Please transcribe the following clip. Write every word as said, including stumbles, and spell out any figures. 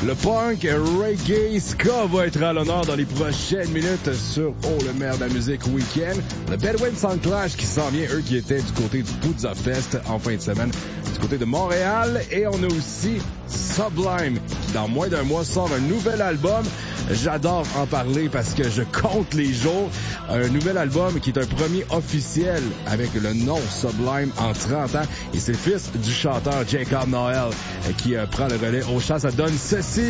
Le punk reggae ska va être à l'honneur dans les prochaines minutes sur Oh, le maire de la musique week-end. Le Bedouin Sound Clash qui s'en vient, eux qui étaient du côté du Poudza Fest en fin de semaine, du côté de Montréal. Et on a aussi Sublime qui dans moins d'un mois sort un nouvel album. J'adore en parler parce que je compte les jours. Un nouvel album qui est un premier officiel avec le nom Sublime en trente ans. Et c'est le fils du chanteur Jacob Noel qui euh, prend le relais au chant. Ça donne ceci.